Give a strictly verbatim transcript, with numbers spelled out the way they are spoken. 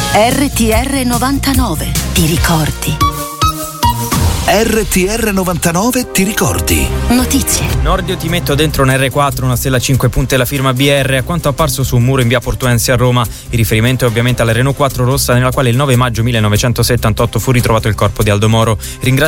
R T R novantanove, ti ricordi? R T R novantanove, ti ricordi? Notizie. Nordio ti metto dentro un erre quattro, una stella a cinque punte e la firma B R, a quanto apparso su un muro in via Portuense a Roma. Il riferimento è ovviamente alla Renault quattro rossa, nella quale il nove maggio millenovecentosettantotto fu ritrovato il corpo di Aldo Moro. Ringrazio